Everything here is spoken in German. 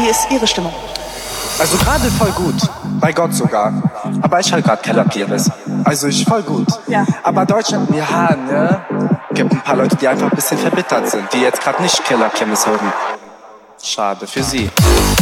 Wie ist Ihre Stimmung? Also gerade voll gut, bei Gott sogar. Aber ich halt grad Kellerpieres. Also ich voll gut. Ja. Aber Deutschland, ja, ne? Gibt ein paar Leute, die einfach ein bisschen verbittert sind, die jetzt gerade nicht Kellerkirmes hören. Schade für sie.